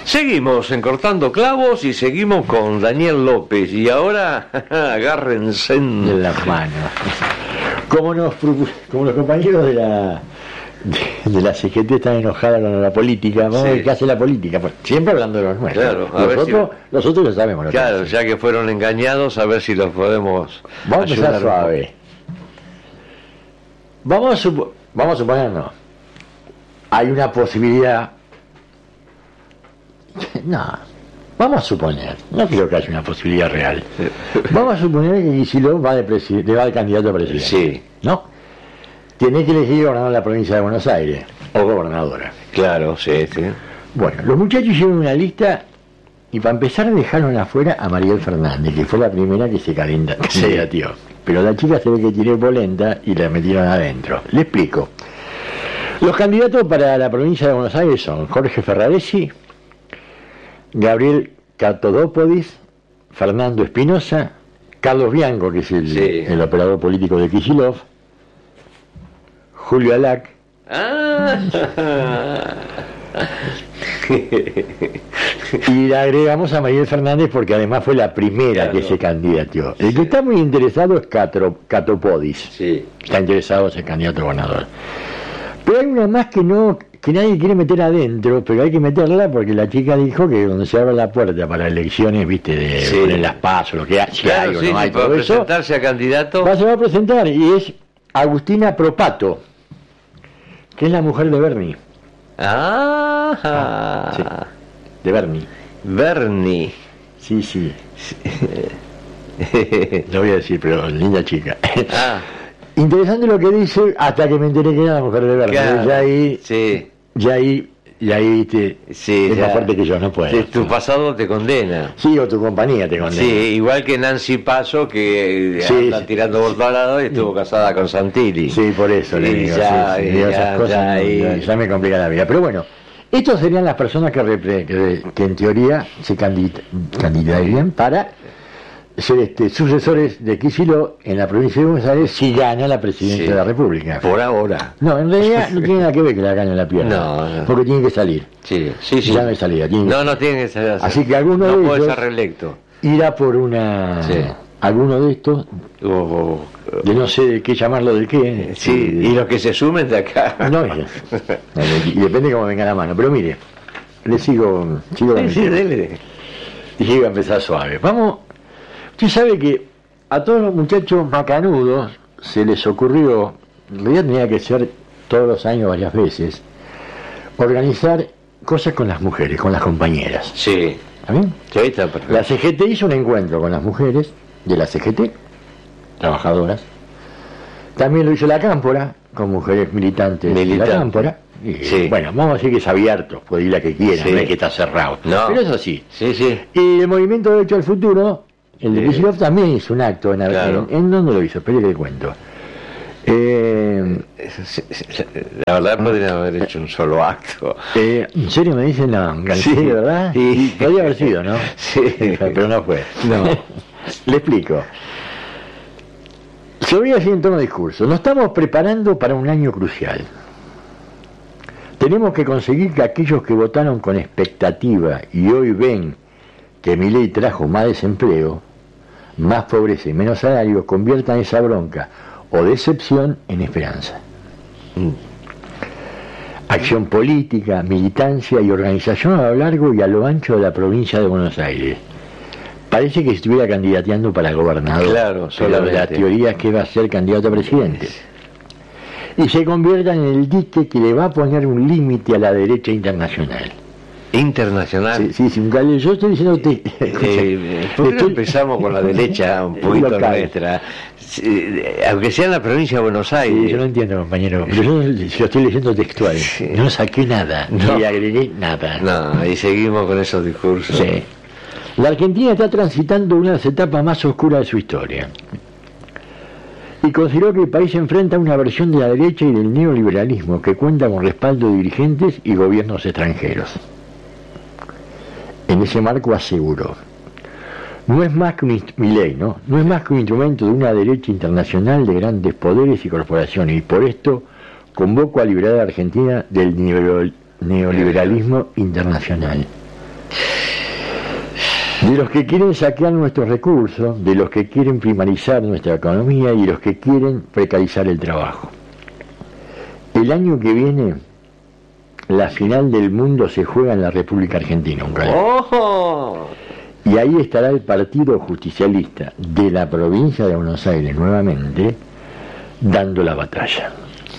Seguimos en Cortando Clavos y seguimos con Daniel López. Y ahora, agárrense de las manos. Como los compañeros de la CGT están enojados con la política, vamos a ver qué hace la política. Pues, siempre hablando de los nuestros. Claro, nosotros lo sabemos. Claro, ya que fueron engañados, a ver si los podemos. Vamos a empezar suave. Vamos a suponernos. Hay una posibilidad. No, vamos a suponer, no creo que haya una posibilidad real. Vamos a suponer que Kicillof va de candidato a presidente. Sí. ¿No? Tiene que elegir gobernador de la provincia de Buenos Aires, o gobernadora. Claro, sí. Bueno, los muchachos hicieron una lista y para empezar dejaron afuera a Mariel Fernández, que fue la primera que se candidateó. Pero la chica se ve que tiró polenta y la metieron adentro. Le explico. Los candidatos para la provincia de Buenos Aires son Jorge Ferraresi, Gabriel Catodópodis, Fernando Espinosa, Carlos Bianco, que es el operador político de Kicillof, Julio Alac. Y le agregamos a Mariel Fernández porque además fue la primera que se candidateó. El que está muy interesado es Catopodis. Sí. Está interesado en ser candidato a gobernador. Pero hay una más que nadie quiere meter adentro, pero hay que meterla porque la chica dijo que donde se abra la puerta para elecciones, viste, de poner las PASO, lo que hay, si hay o no hay, todo eso, presentarse a candidato. Se va a presentar y es Agustina Propato, que es la mujer de Bernie. Sí, de Bernie. Bernie. Sí. No voy a decir, pero linda chica. Interesante lo que dice, hasta que me enteré que era la mujer de Bernie. Claro, ya ahí es más fuerte que yo, no puedo. Tu pasado te condena. Sí, o tu compañía te condena. Sí, igual que Nancy Paso, que anda tirando por todos lados y estuvo casada con Santilli. Sí, por eso le digo. Esas cosas ya me complica la vida. Pero bueno, estos serían las personas que en teoría se candidarían para ser sucesores de Kicillof en la provincia de Buenos Aires si gana la presidencia de la República. Por ahora. No, en realidad no tiene nada que ver que la gane la pierna. No. Porque tiene que salir. Sí. Ya no hay salida. No tiene que salir. Así que alguno de ellos puede ser reelecto. Irá por una... Sí. Alguno de estos, de no sé de qué llamarlo del qué. Y los que se sumen de acá. No, y depende cómo venga la mano. Pero mire, le sigo dele. Y iba a empezar suave. Vamos. Usted sabe que a todos los muchachos macanudos se les ocurrió, en realidad tenía que ser todos los años varias veces, organizar cosas con las mujeres, con las compañeras. Sí. ¿Está bien? Sí, está perfecto. La CGT hizo un encuentro con las mujeres de la CGT, trabajadoras. También lo hizo la Cámpora, con mujeres militantes de la Cámpora. Y, bueno, vamos a decir que es abierto, puede ir la que quiera, no es que está cerrado. No. Pero eso sí. Sí. Y el Movimiento Derecho al Futuro, el de Kicillof, también hizo un acto. ¿En dónde lo hizo? Espere que le cuento. La verdad podría haber hecho un solo acto. ¿En serio me dicen? No, ¿de verdad? Sí. Podría haber sido, ¿no? Sí. Pero no fue. No. Le explico. Se voy a decir en tono de discurso. Nos estamos preparando para un año crucial. Tenemos que conseguir que aquellos que votaron con expectativa y hoy ven que Milei trajo más desempleo, más pobreza y menos salario, conviertan esa bronca o decepción en esperanza. Acción política, militancia y organización a lo largo y a lo ancho de la provincia de Buenos Aires. Parece que estuviera candidateando para gobernador. Claro, solamente. La teoría es que va a ser candidato a presidente. Y se convierta en el dique que le va a poner un límite a la derecha internacional. ¿Internacional? Sí, yo estoy diciendo usted. ¿Por qué no empezamos con la derecha un poquito nuestra? Aunque sea en la provincia de Buenos Aires. Sí, yo no entiendo, compañero. Yo lo estoy leyendo textual. Sí. No saqué nada, ni agregué nada. No, y seguimos con esos discursos. Sí. La Argentina está transitando una de las etapas más oscuras de su historia. Y consideró que el país se enfrenta a una versión de la derecha y del neoliberalismo que cuenta con respaldo de dirigentes y gobiernos extranjeros. En ese marco aseguró: no es más que Milei, ¿no? No es más que un instrumento de una derecha internacional de grandes poderes y corporaciones, y por esto convoco a liberar a Argentina del neoliberalismo internacional. De los que quieren saquear nuestros recursos, de los que quieren primarizar nuestra economía y los que quieren precarizar el trabajo. El año que viene, la final del mundo se juega en la República Argentina, ¡Ojo! Y ahí estará el Partido Justicialista de la provincia de Buenos Aires nuevamente dando la batalla.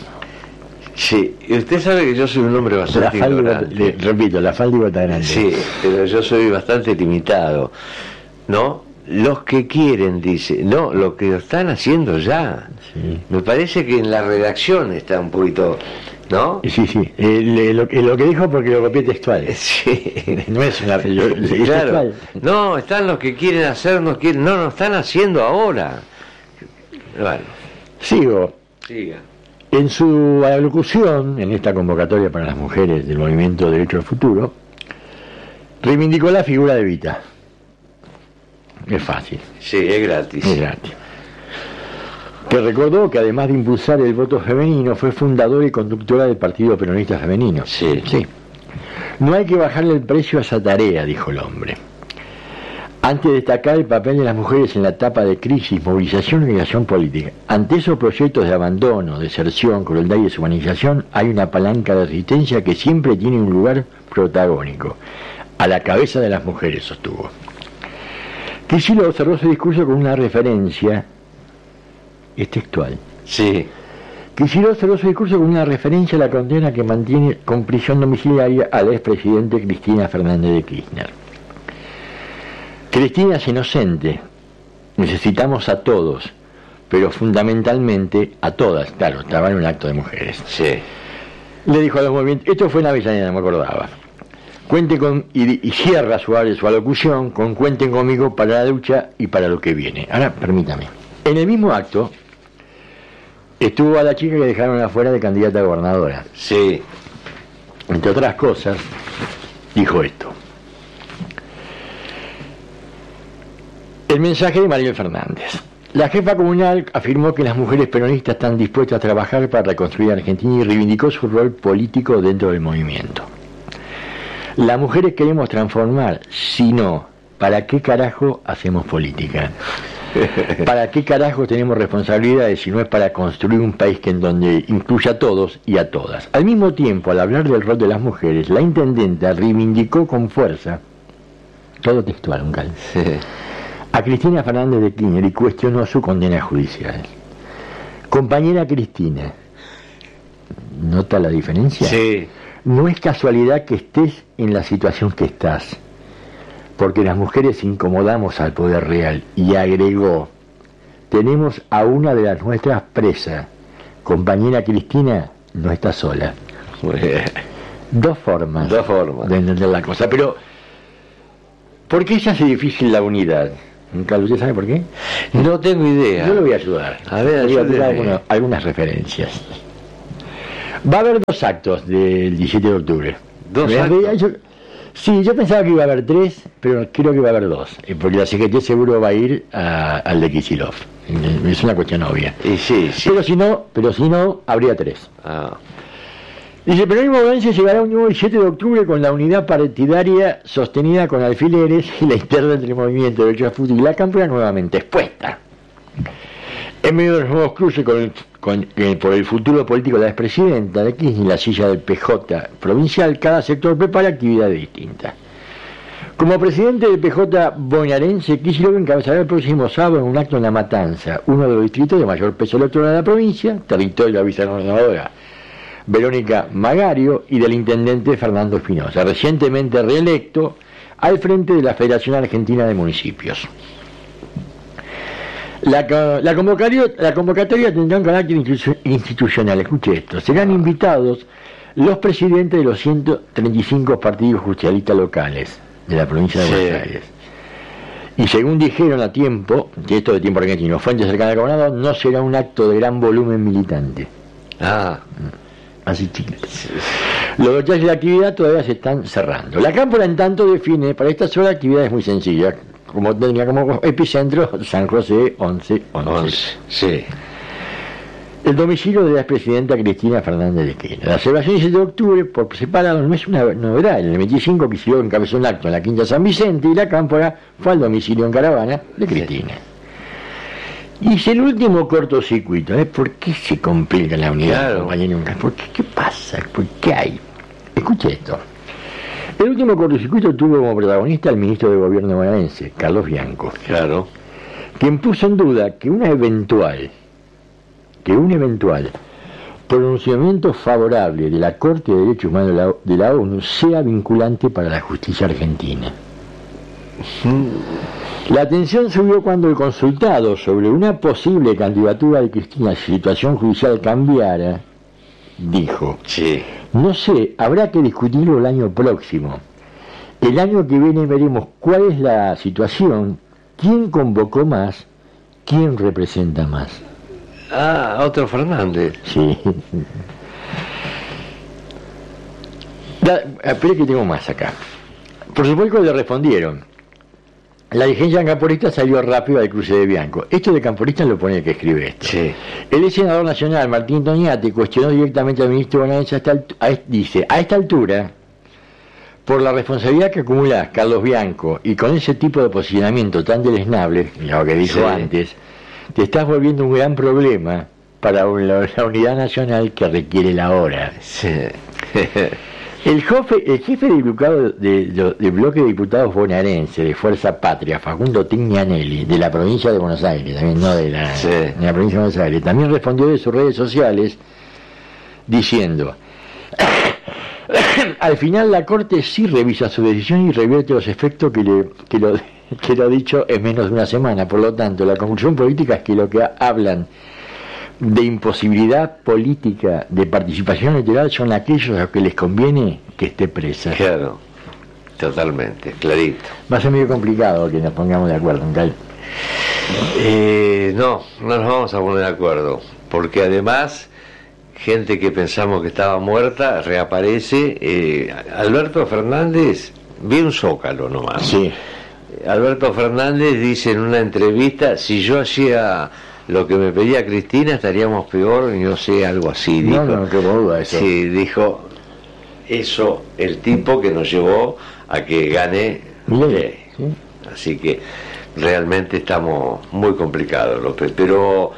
Sí, y usted sabe que yo soy un hombre bastante ignorante. Repito, la falda está grande. Sí, pero yo soy bastante limitado. ¿No? Los que quieren, dice. No, lo que están haciendo ya. Sí. Me parece que en la redacción está un poquito... ¿No? Sí, sí. Lo que dijo porque lo copié textual. Sí. No es una... Claro. No, están los que quieren hacer, no están haciendo ahora. Bueno. Sigo. Siga. En su alocución, en esta convocatoria para las mujeres del movimiento Derecho al Futuro, reivindicó la figura de Evita. Es fácil. Sí, es gratis. Es gratis. Que recordó que además de impulsar el voto femenino, fue fundadora y conductora del Partido Peronista Femenino. Sí. Sí. No hay que bajarle el precio a esa tarea, dijo el hombre. Antes de destacar el papel de las mujeres en la etapa de crisis, movilización y organización política. Ante esos proyectos de abandono, deserción, crueldad y deshumanización, hay una palanca de resistencia que siempre tiene un lugar protagónico. A la cabeza de las mujeres, sostuvo. Kicillof cerró su discurso con una referencia, es textual. Sí. Kicillof cerró su discurso con una referencia a la condena que mantiene con prisión domiciliaria al expresidente Cristina Fernández de Kirchner. Cristina es inocente, necesitamos a todos, pero fundamentalmente a todas, claro, estaba en un acto de mujeres. Sí. Le dijo a los movimientos, esto fue en Avellaneda, me acordaba. Cuenten con, y cierra su alocución con cuenten conmigo para la lucha y para lo que viene. Ahora, permítame. En el mismo acto estuvo a la chica que dejaron afuera de candidata a gobernadora. Sí. Entre otras cosas, dijo esto. El mensaje de Mariel Fernández. La jefa comunal afirmó que las mujeres peronistas están dispuestas a trabajar para reconstruir Argentina y reivindicó su rol político dentro del movimiento. Las mujeres queremos transformar, si no, ¿para qué carajo hacemos política? ¿Para qué carajo tenemos responsabilidades si no es para construir un país que en donde incluya a todos y a todas? Al mismo tiempo, al hablar del rol de las mujeres, la intendenta reivindicó con fuerza, todo textual, un cal, a Cristina Fernández de Kirchner y cuestionó su condena judicial. Compañera Cristina, ¿nota la diferencia? Sí. No es casualidad que estés en la situación que estás, porque las mujeres incomodamos al poder real. Y agregó, tenemos a una de las nuestras presa. Compañera Cristina, no está sola. Dos formas de entender la cosa. Pero, ¿por qué se hace difícil la unidad? ¿Usted sabe por qué? No tengo idea. Yo le voy a ayudar. A ver, voy a tirar algunas referencias. Va a haber 2 actos del 17 de octubre. ¿2 actos? Yo pensaba que iba a haber 3, pero creo que va a haber 2. Porque la CGT seguro va a ir al de Kicillof. Es una cuestión obvia. Y sí. Pero si no, habría 3. Ah. Dice, el peronismo bonaerense llegará un nuevo 17 de octubre con la unidad partidaria sostenida con alfileres y la interna entre el movimiento de Derecho al Futuro y la cámpora nuevamente expuesta. En medio de los nuevos cruces por el futuro político de la expresidenta de Kirchner y la silla del PJ provincial, cada sector prepara actividades distintas. Como presidente del PJ bonaerense, Kicillof encabezará el próximo sábado en un acto en La Matanza, uno de los distritos de mayor peso electoral de la provincia, territorio de la vicegobernadora Verónica Magario y del intendente Fernando Espinosa, recientemente reelecto al frente de la Federación Argentina de Municipios. La convocatoria tendrá un carácter institucional. Escuche esto. Serán invitados los presidentes de los 135 partidos justicialistas locales de la provincia de Buenos Aires. Y según dijeron a tiempo, que esto de tiempo argentino, fuentes cercanas al gobernador, no será un acto de gran volumen militante. Así chicos. Los detalles de la actividad todavía se están cerrando. La cámpora, en tanto, define para esta sola actividades muy sencillas. Como tenía como epicentro San José 11. Sí. el domicilio de la expresidenta Cristina Fernández de Kirchner. La celebración del 7 de octubre, por separado, no es una novedad. En el 25 Kicillof encabezó un acto en la Quinta San Vicente y la cámpora fue al domicilio en caravana de Cristina. Y es el último cortocircuito. ¿Por qué se complica la unidad, claro, compañero? ¿Por qué? ¿Qué pasa? ¿Por qué hay? Escuche esto. El último cortocircuito tuvo como protagonista al ministro de Gobierno bonaerense, Carlos Bianco. Claro. Quien puso en duda que un eventual pronunciamiento favorable de la Corte de Derechos Humanos de la ONU sea vinculante para la justicia argentina. La tensión subió cuando el consultado sobre una posible candidatura de Cristina si la situación judicial cambiara, dijo: sí, no sé, habrá que discutirlo el año próximo. El año que viene veremos cuál es la situación, quién convocó más, quién representa más. Ah, otro Fernández. Sí. Espera que tengo más acá. Por supuesto le respondieron. La dirigencia camporista salió rápido al cruce de Bianco. Esto de camporista lo pone el que escribe esto. Sí. El senador nacional, Martín Toñate, cuestionó directamente al ministro bonaerense, dice, a esta altura, por la responsabilidad que acumula Carlos Bianco y con ese tipo de posicionamiento tan deleznable, lo que dijo antes, te estás volviendo un gran problema para la unidad nacional que requiere la hora. Sí. El jefe del bloque de diputados bonaerense de Fuerza Patria, Facundo Tignanelli, de la provincia de Buenos Aires, también no de la provincia de Buenos Aires, también respondió de sus redes sociales diciendo: al final la Corte sí revisa su decisión y revierte los efectos que lo dicho en menos de una semana. Por lo tanto, la conclusión política es que lo que hablan de imposibilidad política de participación electoral son aquellos a los que les conviene que esté presa. Claro, totalmente, clarito. Va a ser medio complicado que nos pongamos de acuerdo, ¿ok? No nos vamos a poner de acuerdo, porque además gente que pensamos que estaba muerta reaparece. Alberto Fernández, vi un zócalo nomás. Sí. Alberto Fernández dice en una entrevista: si yo hacía lo que me pedía Cristina estaríamos peor, y no sé, algo así. Dijo. No, qué boluda eso. Sí, dijo eso el tipo que nos llevó a que gane Milei. ¿Sí? Así que realmente estamos muy complicados, López, pero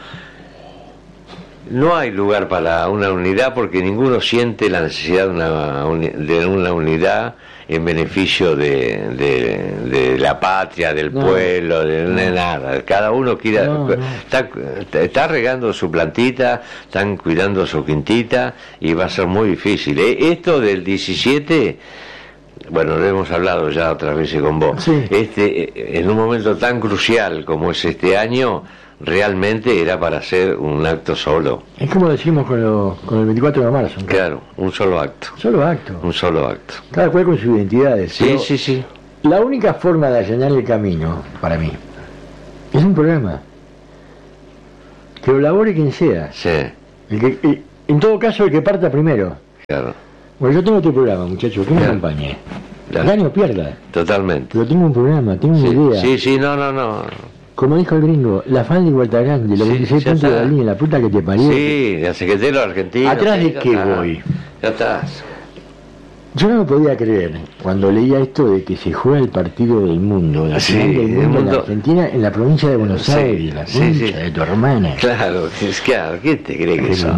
no hay lugar para una unidad porque ninguno siente la necesidad de una unidad en beneficio de la patria, del pueblo, de nada. Cada uno quiere, está regando su plantita, están cuidando su quintita y va a ser muy difícil. Esto del 17, bueno, lo hemos hablado ya otras veces con vos, sí. En un momento tan crucial como es este año, realmente era para hacer un acto solo. Es como decimos con el 24 de marzo. Claro, un solo acto. Solo acto. Un solo acto. Cada cual con sus identidades. Sí, sí, sí. La única forma de allanar el camino, para mí, es un programa. Que lo elabore quien sea. Sí. En todo caso, el que parta primero. Claro. Bueno, yo tengo otro programa, muchachos, que me acompañe. Gane o pierda. Totalmente. Pero tengo un programa, tengo una idea. Sí, no. Como dijo el gringo, la falda y vuelta grande, los 26 puntos de la línea, la puta que te parió. Sí, la secretaria argentina. ¿Atrás de qué voy? Ya estás. Yo no me podía creer cuando leía esto de que se juega el partido del mundo, la final del mundo en Argentina, en la provincia de Buenos Aires, la concha de tu hermana. Claro, ¿quién te cree que sos?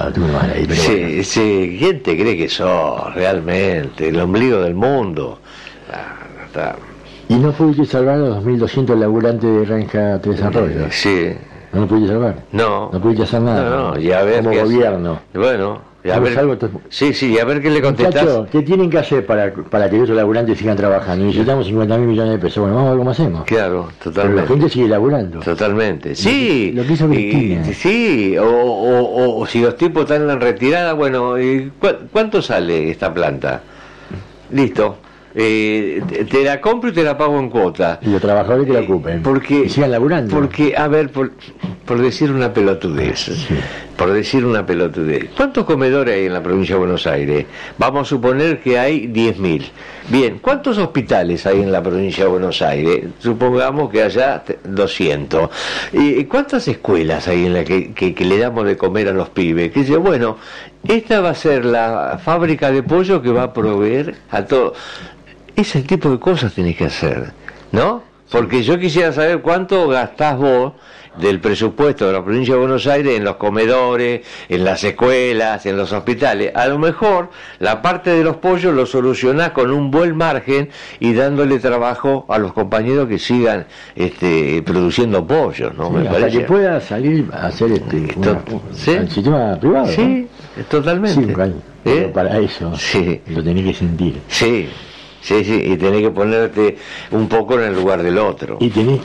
Sí, ¿quién te cree que sos realmente? El ombligo del mundo. ¿Y no pudiste salvar a los 2.200 laburantes de Granja Tres Arroyos? Sí. ¿No lo pudiste salvar? No. No pudiste hacer nada. No, y a ver como gobierno. Bueno, y a ver. Sí, y a ver qué le contestás. Muchachos, ¿qué tienen que hacer para que esos laburantes sigan trabajando? Necesitamos 50.000 millones de pesos. Bueno, vamos a ver cómo hacemos. Claro, totalmente. Pero la gente sigue laburando. Totalmente. Sí. Lo que hizo Cristina. Sí, o si los tipos están en retirada, bueno, ¿cuánto sale esta planta? Listo. Te la compro y te la pago en cuota. Y los trabajadores que la ocupen. Porque, y sigan laburando. Porque, a ver, por decir una pelotudez, por decir una pelotudez, ¿cuántos comedores hay en la provincia de Buenos Aires? Vamos a suponer que hay 10.000. Bien, ¿cuántos hospitales hay en la provincia de Buenos Aires? Supongamos que haya 200. ¿Y cuántas escuelas hay en las que le damos de comer a los pibes? Que dice, bueno, esta va a ser la fábrica de pollo que va a proveer a todo. Ese tipo de cosas tenés que hacer, ¿no? Porque yo quisiera saber cuánto gastás vos del presupuesto de la provincia de Buenos Aires en los comedores, en las escuelas, en los hospitales. A lo mejor la parte de los pollos lo solucionás con un buen margen y dándole trabajo a los compañeros que sigan produciendo pollos, ¿no? Sí, Me hasta parece que pueda salir a hacer ¿sí? el sistema privado. Sí, ¿no? totalmente. Sí, pero para eso sí. lo tenés que sentir. Sí, sí, sí, y tenés que ponerte un poco en el lugar del otro. Y tenés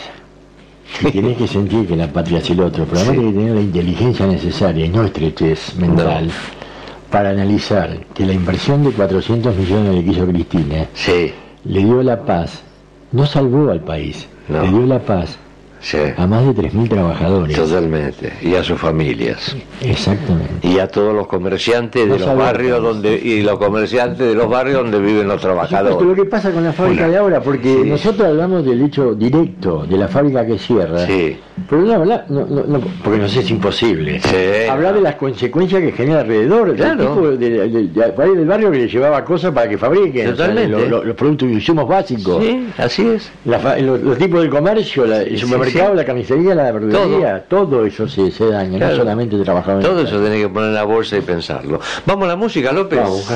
que sentir que la patria es el otro, pero además tenés que tener la inteligencia necesaria y no estrechez mental para analizar que la inversión de 400 millones que hizo Cristina le dio la paz, no salvó al país, le dio la paz a más de 3.000 trabajadores. Totalmente, y a sus familias. Exactamente. Y a todos los comerciantes de los barrios y los comerciantes de los barrios donde viven los trabajadores. Esto es lo que pasa con la fábrica de ahora, porque nosotros hablamos del hecho directo de la fábrica que cierra. Sí. Pero no, porque no sé, es imposible. Sí. Hablar de las consecuencias que genera alrededor, claro. del barrio que le llevaba cosas para que fabriquen. Totalmente. O sea, los productos y insumos básicos. Sí, así es. Los tipos de comercio, el supermercado, la carnicería, la verdulería, todo eso se daña, claro. No solamente trabajadores. Todo eso tenés que poner en la bolsa y pensarlo. Vamos a la música, López. Vamos,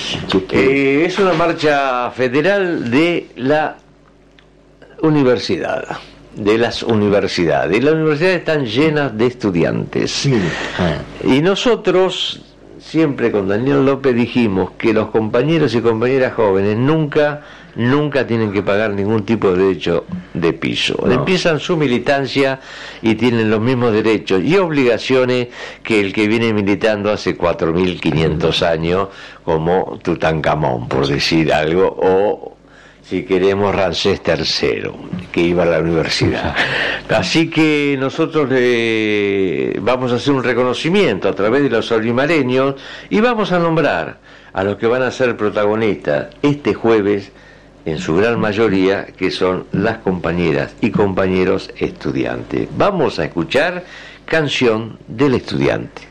es una marcha federal de la universidad. De las universidades. Y las universidades están llenas de estudiantes. Sí. Y nosotros, siempre con Daniel López, dijimos que los compañeros y compañeras jóvenes nunca tienen que pagar ningún tipo de derecho de piso. No. Empiezan su militancia y tienen los mismos derechos y obligaciones que el que viene militando hace 4.500 años, como Tutankamón, por decir algo, o si queremos Ramsés III, que iba a la universidad. Así que nosotros vamos a hacer un reconocimiento a través de los olimareños y vamos a nombrar a los que van a ser protagonistas este jueves, en su gran mayoría, que son las compañeras y compañeros estudiantes. Vamos a escuchar Canción del Estudiante.